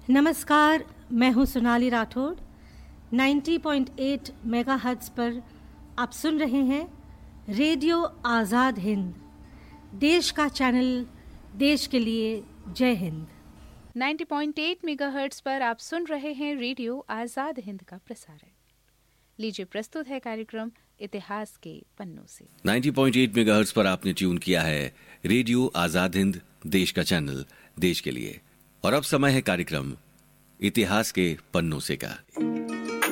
नमस्कार, मैं हूं सोनाली राठौड़। 90.8 मेगाहर्ट्ज़ पर आप सुन रहे हैं रेडियो आज़ाद हिंद, देश का चैनल, देश के लिए। जय हिंद। 90.8 मेगाहर्ट्ज़ पर आप सुन रहे हैं रेडियो आज़ाद हिंद का प्रसारण। लीजिए, प्रस्तुत है कार्यक्रम इतिहास के पन्नों से। 90.8 मेगाहर्ट्ज़ पर आपने ट्यून किया है रेडियो आज़ाद हिंद, देश का चैनल, देश के लिए। और अब समय है कार्यक्रम इतिहास के पन्नों से का।